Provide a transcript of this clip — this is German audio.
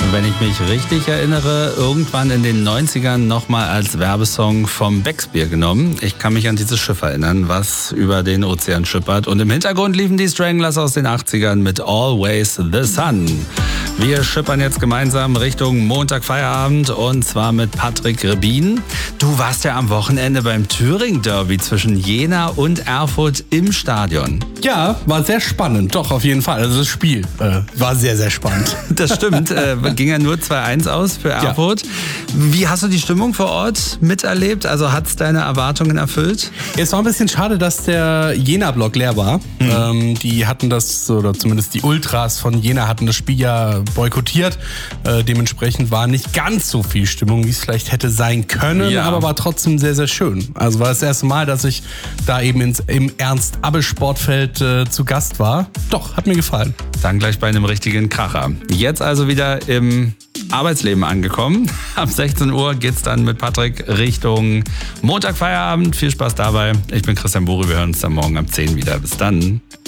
Wenn ich mich richtig erinnere, irgendwann in den 90ern nochmal als Werbesong vom Becksbier genommen. Ich kann mich an dieses Schiff erinnern, was über den Ozean schippert. Und im Hintergrund liefen die Stranglers aus den 80ern mit Always the Sun. Wir schippern jetzt gemeinsam Richtung Montagfeierabend und zwar mit Patrick Rebin. Du warst ja am Wochenende beim Thüringen-Derby zwischen Jena und Erfurt im Stadion. Ja, war sehr spannend, doch auf jeden Fall. Also das Spiel war sehr, sehr spannend. Das stimmt, ging ja nur 2-1 aus für Erfurt. Ja. Wie hast du die Stimmung vor Ort miterlebt? Also hat es deine Erwartungen erfüllt? Es war ein bisschen schade, dass der Jena-Block leer war. Die hatten das, oder zumindest die Ultras von Jena hatten das Spiel ja boykottiert. Dementsprechend war nicht ganz so viel Stimmung, wie es vielleicht hätte sein können, aber war trotzdem sehr, sehr schön. Also war das erste Mal, dass ich da eben im Ernst-Abbe-Sportfeld zu Gast war. Doch, hat mir gefallen. Dann gleich bei einem richtigen Kracher. Jetzt also wieder im Arbeitsleben angekommen. Ab 16 Uhr geht's dann mit Patrick Richtung Montagfeierabend. Viel Spaß dabei. Ich bin Christian Buri, wir hören uns dann morgen ab 10 wieder. Bis dann.